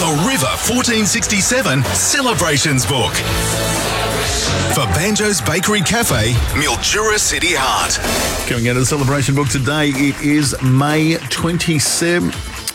The River 1467 Celebrations Book. For Banjo's Bakery Cafe, Mildura City Heart. Coming out of the celebration book today, it is May 27.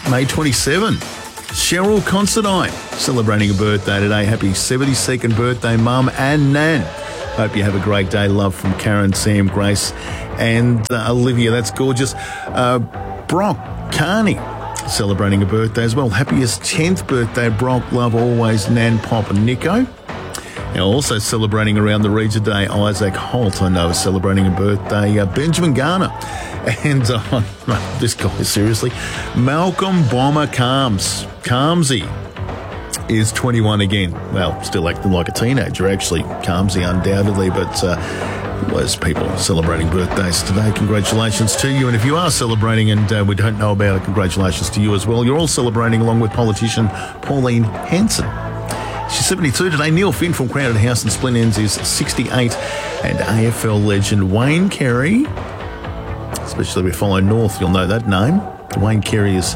Cheryl Considine celebrating a birthday today. Happy 72nd birthday, Mum and Nan. Hope you have a great day. Love from Karen, Sam, Grace and Olivia. That's gorgeous. Brock Carney celebrating a birthday as well. Happiest 10th birthday, Brock. Love always, Nan, Pop and Nico. Now also celebrating around the region today, Isaac Holt, I know, is celebrating a birthday. Benjamin Garner. And this guy, seriously, Malcolm Bomber Carmsey is 21 again. Well, still acting like a teenager, actually, Carmsey, undoubtedly, but there's people celebrating birthdays today. Congratulations to you. And if you are celebrating and we don't know about it, congratulations to you as well. You're all celebrating along with politician Pauline Hanson. She's 72 today. Neil Finn from Crowded House and Splint Ends is 68. And AFL legend Wayne Carey, especially if you follow North, you'll know that name. Wayne Carey is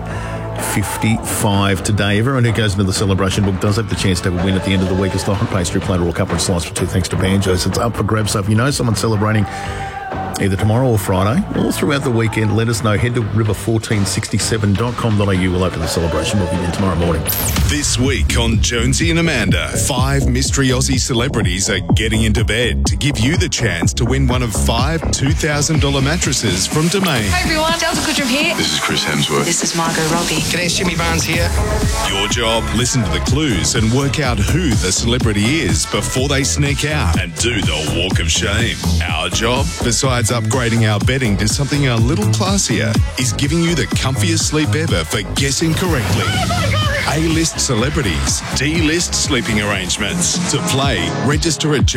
55 today. Everyone who goes into the celebration book does have the chance to have a win at the end of the week. It's the hot pastry platter or cuppa and slice for two thanks to Banjo's. It's up for grabs. So if you know someone celebrating either tomorrow or Friday or throughout the weekend, let us know. Head to river1467.com.au. We'll open the celebration book again tomorrow morning. This week on Jonesy and Amanda, 5 mystery Aussie celebrities are getting into bed to give you the chance to win one of 5 $2,000 mattresses from Domain. Hi everyone, Delta Goodrum here. This is Chris Hemsworth. This is Margot Robbie. G'day, it's Jimmy Barnes here. Your job, listen to the clues and work out who the celebrity is before they sneak out and do the walk of shame. Our job, besides upgrading our bedding to something a little classier, is giving you the comfiest sleep ever for guessing correctly. A-list celebrities, D-list sleeping arrangements. To play, register at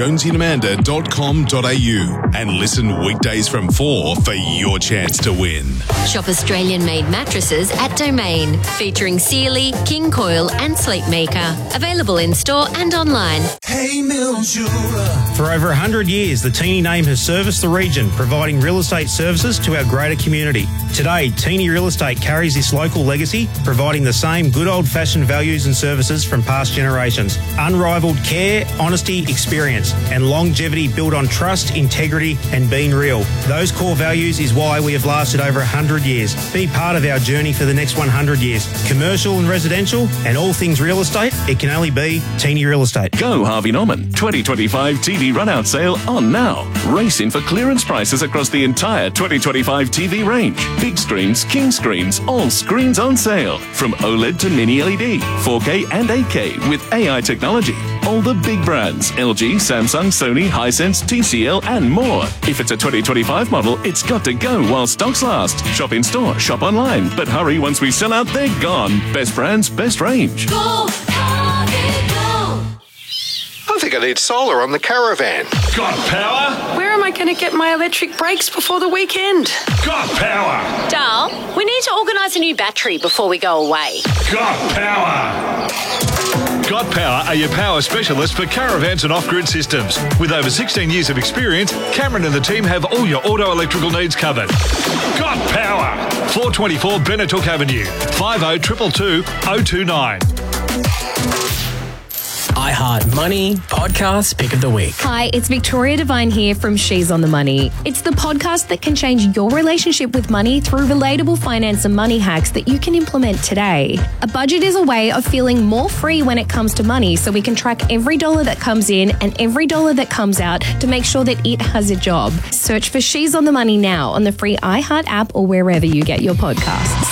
jonesyandamanda.com.au and listen weekdays from 4 for your chance to win. Shop Australian-made mattresses at Domain, featuring Sealy, King Coil and Sleepmaker. Available in-store and online. Hey Mildura. For over 100 years, the Teeny name has serviced the region, providing real estate services to our greater community. Today, Teeny Real Estate carries this local legacy, providing the same good old-fashioned values and services from past generations. Unrivaled care, honesty, experience, and longevity built on trust, integrity, and being real. Those core values is why we have lasted over 100 years. Be part of our journey for the next 100 years. Commercial and residential, and all things real estate, it can only be Teeny Real Estate. Go Harvey Norman 2025 TV run-out sale on now. Race in for clearance prices across the entire 2025 TV range. Big screens, king screens, all screens on sale. From OLED to mini LED, 4K and 8K with AI technology. All the big brands, LG, Samsung, Sony, Hisense, TCL and more. If it's a 2025 model, it's got to go while stocks last. Shop in store, shop online. But hurry, once we sell out, they're gone. Best brands, best range. Go, Harvey, go! I think I need solar on the caravan. Got power? Where am I going to get my electric brakes before the weekend? Got power? Darl, we need to organise a new battery before we go away. Got power? Got Power are your power specialists for caravans and off-grid systems. With over 16 years of experience, Cameron and the team have all your auto electrical needs covered. Got Power! 424 Benetook Avenue, 50 222 029. iHeart Money Podcast Pick of the Week. Hi, it's Victoria Devine here from She's on the Money. It's the podcast that can change your relationship with money through relatable finance and money hacks that you can implement today. A budget is a way of feeling more free when it comes to money, so we can track every dollar that comes in and every dollar that comes out to make sure that it has a job. Search for She's on the Money now on the free iHeart app or wherever you get your podcasts.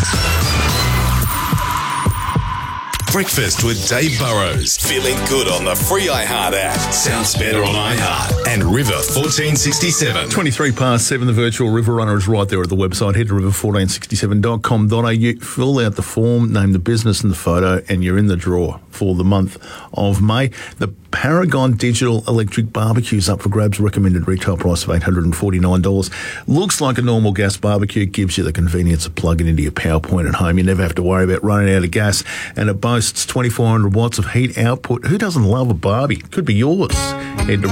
Breakfast with Dave Burrows. Feeling good on the free iHeart app. Sounds better on iHeart. And River 1467. 23 past 7, the virtual River Runner is right there at the website. Head to river1467.com.au. Fill out the form, name the business and the photo, and you're in the draw for the month of May. The Paragon Digital Electric Barbecue's up for grabs. Recommended retail price of $849. Looks like a normal gas barbecue. Gives you the convenience of plugging into your power point at home. You never have to worry about running out of gas. And it boasts 2,400 watts of heat output. Who doesn't love a barbie? Could be yours. Head to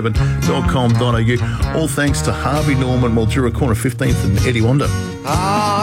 river1467.com.au. All thanks to Harvey Norman, Mildura Corner 15th and Eddie Wanda.